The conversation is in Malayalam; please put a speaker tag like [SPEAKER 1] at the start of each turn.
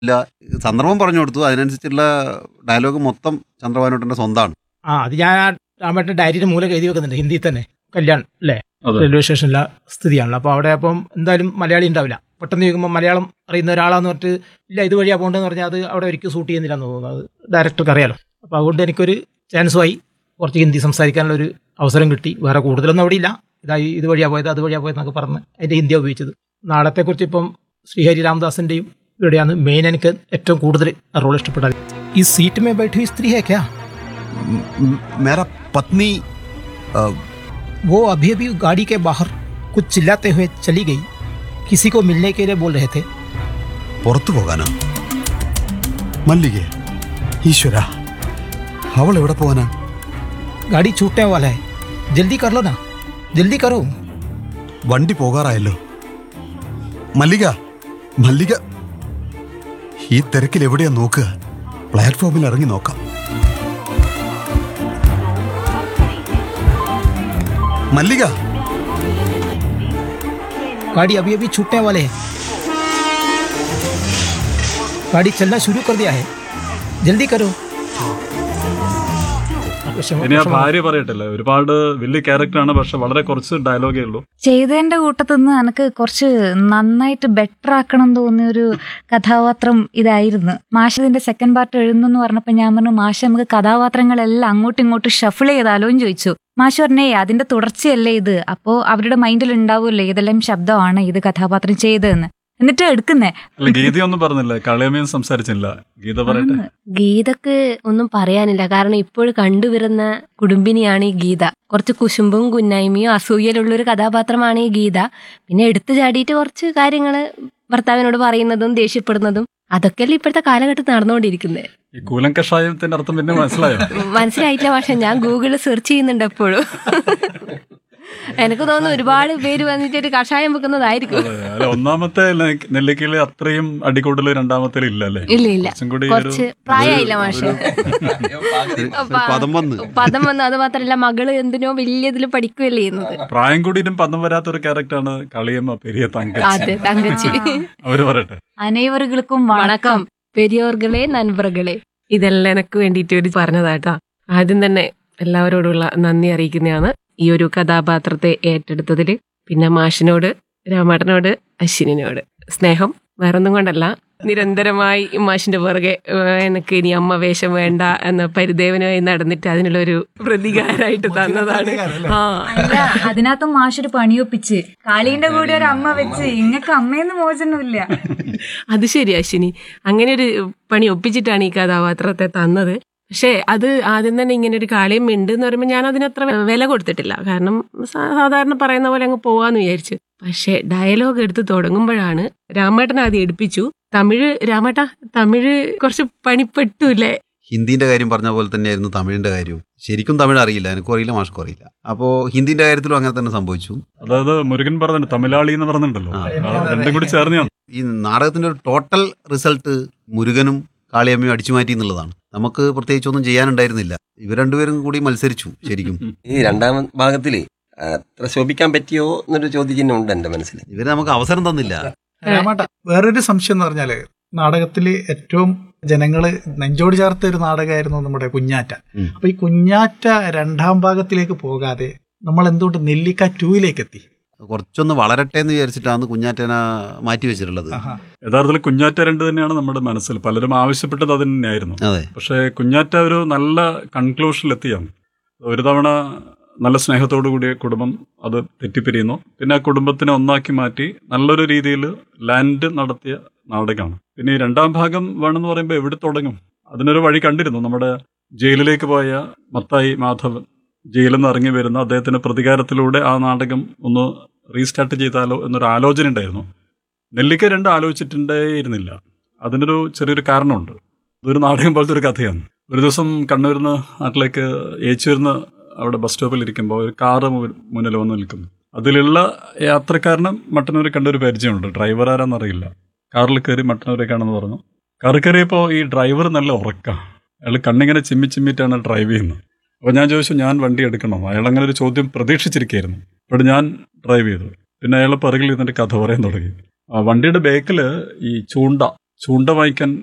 [SPEAKER 1] ഇല്ല, സന്ദർഭം പറഞ്ഞു കൊടുത്തു. അതിനനുസരിച്ചുള്ള ഡയലോഗ് മൊത്തം ചന്ദ്രബാബുവേട്ടൻ്റെ സ്വന്തമാണ്.
[SPEAKER 2] അത് ഞാൻ രാമേട്ടൻ്റെ ഡയറിയുടെ മൂലം എഴുതി വെക്കുന്നുണ്ട് ഹിന്ദിയിൽ തന്നെ. കല്യാൺ അല്ലേ,
[SPEAKER 3] അതെ.
[SPEAKER 2] റെയിൽവേ സ്റ്റേഷനിലെ സ്ഥിതിയാണല്ലോ. അപ്പോൾ അവിടെ അപ്പം എന്തായാലും മലയാളി ഉണ്ടാവില്ല. പെട്ടെന്ന് ചോദിക്കുമ്പോൾ മലയാളം അറിയുന്ന ഒരാളാന്ന് പറഞ്ഞിട്ട് ഇല്ല ഇതുവഴിയാ പോകേണ്ടതെന്ന് പറഞ്ഞാൽ അത് അവിടെ ഒരിക്കലും ഷൂട്ട് ചെയ്യുന്നില്ലെന്ന് തോന്നുന്നു. അത് ഡയറക്ടർക്ക് അറിയാലോ. അപ്പോൾ അതുകൊണ്ട് എനിക്കൊരു ചാൻസുമായി കുറച്ച് ഹിന്ദി സംസാരിക്കാനുള്ള ഒരു അവസരം കിട്ടി. വേറെ കൂടുതലൊന്നും അവിടെ ഇല്ല. ഇതായി ഇതുവഴിയാ പോയത് അതുവഴിയാ പോയതെന്നൊക്കെ പറഞ്ഞ് അതിൻ്റെ ഹിന്ദിയാണ് ഉപയോഗിച്ചത്. നാളത്തെക്കുറിച്ച് ഇപ്പം ശ്രീഹരി രാമദാസിൻ്റെയും ഇവിടെയാണ് മെയിൻ എനിക്ക് ഏറ്റവും കൂടുതൽ റോൾ ഇഷ്ടപ്പെട്ടത്. ഈ സീറ്റ് മേ ബൈഠി സ്ത്രീ ഹേ ക്യാ?
[SPEAKER 1] മേരാ പത്നി
[SPEAKER 2] वो अभी अभी गाड़ी के बाहर कुछ चिल्लाते हुए चली गई. किसी को मिलने के लिए बोल रहे थे.
[SPEAKER 1] പുറത്തു പോകാനാ? മല്ലികേ, ഈശ്വര, അവൾ എവിടെ പോകാനാ?
[SPEAKER 2] गाड़ी छूटने वाला है, जल्दी कर लो ना, जल्दी करो.
[SPEAKER 1] വണ്ടി പോകാറായല്ലോ. മല്ലിക, മല്ലിക, ഈ തിരക്കിൽ എവിടെയാ നോക്കുക? പ്ലാറ്റ്ഫോമിൽ ഇറങ്ങി നോക്കാം. മല്ലിക,
[SPEAKER 2] गाड़ी अभी अभी छूटने वाले हैं. गाड़ी चलना शुरू कर दिया है, जल्दी करो.
[SPEAKER 3] ഇനി ആ ഭാര്യ പറയട്ടല്ലേ, ഒരുപാട് വലിയ ക്യാരക്ടറാണ്, പക്ഷെ വളരെ കുറച്ച് ഡയലോഗേ ഉള്ളൂ.
[SPEAKER 4] ചെയ്തതിന്റെ കൂട്ടത്തിൽ നിന്ന് എനിക്ക് കുറച്ച് നന്നായിട്ട് ബെറ്റർ ആക്കണം എന്ന് തോന്നിയ ഒരു കഥാപാത്രം ഇതായിരുന്നു. മാഷ് ഇതിന്റെ സെക്കൻഡ് പാർട്ട് എഴുതുന്നു പറഞ്ഞപ്പോൾ ഞാൻ പറഞ്ഞു, മാഷ് നമുക്ക് കഥാപാത്രങ്ങളെല്ലാം അങ്ങോട്ടും ഇങ്ങോട്ടും ഷഫിൾ ചെയ്താലോ എന്ന് ചോദിച്ചു. മാഷ് പറഞ്ഞേ അതിന്റെ തുടർച്ചയല്ലേ ഇത്, അപ്പോൾ അവരുടെ മൈൻഡിൽ ഉണ്ടാവുമല്ലോ ഏതെല്ലാം ശബ്ദമാണ് ഇത് കഥാപാത്രം ചെയ്തതെന്ന്. എന്നിട്ട് എടുക്കുന്നേ.
[SPEAKER 3] അല്ല, ഗീതയൊന്നും പറഞ്ഞില്ല, കളയമയും സംസാരിച്ചില്ല. ഗീത പറയട്ടെ.
[SPEAKER 5] ഗീതക്ക് ഒന്നും പറയാനില്ല. കാരണം ഇപ്പോഴും കണ്ടുവരുന്ന കുടുംബിനിയാണ് ഈ ഗീത. കുറച്ച് കുശുമ്പും കുന്നായ്മയും അസൂയലുള്ള ഒരു കഥാപാത്രമാണ് ഈ ഗീത. പിന്നെ എടുത്തു ചാടിയിട്ട് കുറച്ച് കാര്യങ്ങള് ഭർത്താവിനോട് പറയുന്നതും ദേഷ്യപ്പെടുന്നതും അതൊക്കെയല്ലേ ഇപ്പോഴത്തെ കാലഘട്ടത്തിൽ നടന്നുകൊണ്ടിരിക്കുന്നത്.
[SPEAKER 3] ഈ കൂലം കഷായത്തിന്റെ അർത്ഥം പിന്നെ മനസ്സിലായോ?
[SPEAKER 5] മനസ്സിലായിട്ടില്ല, പക്ഷെ ഞാൻ ഗൂഗിളിൽ സെർച്ച് ചെയ്യുന്നുണ്ട് എപ്പോഴും. എനിക്ക് തോന്നുന്നു ഒരുപാട് പേര് വന്നിട്ട് കഷായം വെക്കുന്നതായിരിക്കും.
[SPEAKER 3] അല്ല, ഒന്നാമത്തെ നെല്ലിക്കയില് അത്രയും അടിക്കൂടല് രണ്ടാമത്തെ ഇല്ല അല്ലേ?
[SPEAKER 5] ഇല്ല ഇല്ല,
[SPEAKER 3] കുറച്ചും കൂടി
[SPEAKER 5] കുറച്ച് പ്രായമായില്ല മാഷ്. പദം വന്നു. അത് മാത്രല്ല മകള് എന്തിനോ വലിയ ഇതിൽ പഠിക്കുകയല്ലേ ചെയ്യുന്നത്.
[SPEAKER 3] പ്രായം കൂടിയിട്ടും പദം വരാത്ത ഒരു ക്യാരക്ടറാണ് കളിയമ്മ പെരിയ തങ്കച്ചി.
[SPEAKER 5] അതെ, തങ്കച്ചി.
[SPEAKER 3] അവര് പറയട്ടെ.
[SPEAKER 4] അനേവർക്കും
[SPEAKER 5] വണക്കം പെരിയോർകളെ നൻപറുകളെ. ഇതെല്ലാം എനിക്ക് വേണ്ടിയിട്ട് ഒരു പറഞ്ഞതാട്ടാ. ആദ്യം തന്നെ എല്ലാവരോടുള്ള നന്ദി അറിയിക്കുന്നതാണ് ഈ ഒരു കഥാപാത്രത്തെ ഏറ്റെടുത്തതില്. പിന്നെ മാഷിനോട്, രാമേട്ടനോട്, അശ്വിനോട് സ്നേഹം വേറൊന്നും കൊണ്ടല്ല, നിരന്തരമായി മാഷിന്റെ പുറകെ എനിക്ക് ഇനി അമ്മ വേഷം വേണ്ട എന്ന പരിദേവനമായി നടന്നിട്ട് അതിനുള്ളൊരു പ്രതികാരമായിട്ട് തന്നതാണ്.
[SPEAKER 4] അതിനകത്ത് മാഷൊരു പണിയൊപ്പിച്ച് കാളീന്റെ കൂടെ ഒരു അമ്മ വെച്ച് ഇങ്ങക്ക് അമ്മയെന്ന് മോചനമില്ല.
[SPEAKER 5] അത് ശരി അശ്വിനി, അങ്ങനെ ഒരു പണി ഒപ്പിച്ചിട്ടാണ് ഈ കഥാപാത്രത്തെ തന്നത്. പക്ഷെ അത് ആദ്യം തന്നെ ഇങ്ങനെ ഒരു കാളിയം ഉണ്ട് എന്ന് പറയുമ്പോൾ ഞാൻ അതിനത്ര വില കൊടുത്തിട്ടില്ല. കാരണം സാധാരണ പറയുന്ന പോലെ അങ്ങ് പോവാന്ന് വിചാരിച്ചു. പക്ഷെ ഡയലോഗ് എടുത്ത് തുടങ്ങുമ്പോഴാണ് രാമേട്ടൻ ആദ്യം എടുപ്പിച്ചു. തമിഴ് കുറച്ച് പണിപ്പെട്ടൂല്ലേ.
[SPEAKER 1] ഹിന്ദിന്റെ കാര്യം പറഞ്ഞ പോലെ തന്നെയായിരുന്നു തമിഴിന്റെ കാര്യവും. ശരിക്കും തമിഴ് അറിയില്ല, എനിക്കും അറിയില്ല, മാഷ്ക്കും അറിയില്ല. അപ്പോൾ ഹിന്ദിന്റെ കാര്യത്തിലും അങ്ങനെ തന്നെ സംഭവിച്ചു.
[SPEAKER 3] അതായത് മുരുകൻ പറഞ്ഞു തമിഴാളി എന്ന് പറഞ്ഞിട്ടുണ്ടല്ലോ, രണ്ടും കൂടി ചേർന്ന്
[SPEAKER 1] ഈ നാടകത്തിന്റെ ഒരു ടോട്ടൽ റിസൾട്ട് മുരുകനും കാളിയമ്മയും അടിച്ചു മാറ്റി എന്നുള്ളതാണ്. നമുക്ക് പ്രത്യേകിച്ചൊന്നും ചെയ്യാനുണ്ടായിരുന്നില്ല. ഇവർ രണ്ടുപേരും കൂടി മത്സരിച്ചു. ശരിക്കും
[SPEAKER 6] ഈ രണ്ടാം ഭാഗത്തില് അത്ര ശോഭിക്കാൻ പറ്റിയോ എന്നൊരു ചോദ്യചിഹ്നം ഉണ്ട് എന്റെ മനസ്സിൽ.
[SPEAKER 1] ഇവര് നമുക്ക് അവസരം തന്നില്ല.
[SPEAKER 7] വേറൊരു സംശയം എന്ന് പറഞ്ഞാല് നാടകത്തില് ഏറ്റവും ജനങ്ങള് നെഞ്ചോട് ചേർത്ത ഒരു നാടകമായിരുന്നു നമ്മുടെ കുഞ്ഞാറ്റ. അപ്പൊ ഈ കുഞ്ഞാറ്റ രണ്ടാം ഭാഗത്തിലേക്ക് പോകാതെ നമ്മൾ എന്തുകൊണ്ട് നെല്ലിക്ക 2 എത്തി?
[SPEAKER 1] കുറച്ചൊന്ന് വളരട്ടെ എന്ന് വിചാരിച്ചിട്ടാണ് കുഞ്ഞാറ്റനെ മാറ്റി വെച്ചിട്ടുള്ളത്.
[SPEAKER 3] യഥാർത്ഥത്തിൽ കുഞ്ഞാറ്റ 2 തന്നെയാണ് നമ്മുടെ മനസ്സിൽ. പലരും ആവശ്യപ്പെട്ടത് അത് തന്നെയായിരുന്നു. പക്ഷെ കുഞ്ഞാറ്റ ഒരു നല്ല കൺക്ലൂഷനിലെത്തിയാണ്. ഒരു തവണ നല്ല സ്നേഹത്തോടു കൂടിയ കുടുംബം അത് തെറ്റിപ്പിരിയുന്നു. പിന്നെ ആ കുടുംബത്തിനെ ഒന്നാക്കി മാറ്റി നല്ലൊരു രീതിയിൽ ലാൻഡ് നടത്തിയ നാടകമാണ്. പിന്നെ ഈ രണ്ടാം ഭാഗം വേണമെന്ന് പറയുമ്പോൾ എവിടെ തുടങ്ങും? അതിനൊരു വഴി കണ്ടിരുന്നു. നമ്മുടെ ജയിലിലേക്ക് പോയ മത്തായി മാധവൻ ജയിലിൽ നിന്ന് ഇറങ്ങി വരുന്ന അദ്ദേഹത്തിന്റെ പ്രതികാരത്തിലൂടെ ആ നാടകം ഒന്ന് റീസ്റ്റാർട്ട് ചെയ്താലോ എന്നൊരു ആലോചന ഉണ്ടായിരുന്നു. നെല്ലിക്ക 2 ആലോചിച്ചിട്ടുണ്ടായിരുന്നില്ല. അതിനൊരു ചെറിയൊരു കാരണമുണ്ട്. ഇതൊരു നാടകം പോലത്തെ ഒരു കഥയാണ്. ഒരു ദിവസം കണ്ണൂരിൽ നിന്ന് നാട്ടിലേക്ക് ഏച്ചൂരിന്ന് അവിടെ ബസ് സ്റ്റോപ്പിൽ ഇരിക്കുമ്പോൾ ഒരു കാറ് മുന്നിൽ വന്ന് നിൽക്കുന്നു. അതിലുള്ള യാത്രക്കാരന് മട്ടന്നൂർ കണ്ടൊരു പരിചയമുണ്ട്. ഡ്രൈവർ ആരാന്നറിയില്ല. കാറിൽ കയറി മട്ടന്നൂരേക്കാണെന്ന് പറഞ്ഞു. കാറിൽ കയറിയപ്പോൾ ഈ ഡ്രൈവർ നല്ല ഉറക്കം. അയാൾ കണ്ണിങ്ങനെ ചിമ്മിച്ചിമ്മിട്ടാണ് ഡ്രൈവ് ചെയ്യുന്നത്. അപ്പോൾ ഞാൻ ചോദിച്ചു, ഞാൻ വണ്ടി എടുക്കണോ? അയാൾ അങ്ങനെ ഒരു ചോദ്യം പ്രതീക്ഷിച്ചിരിക്കുകയായിരുന്നു. അപ്പോൾ ഞാൻ ഡ്രൈവ് ചെയ്തു. പിന്നെ അയാൾ പിറകിൽ ഇരുന്നിട്ട് കഥ പറയാൻ തുടങ്ങി. വണ്ടിയുടെ ബേക്കിൽ ഈ ചൂണ്ട വായിക്കാൻ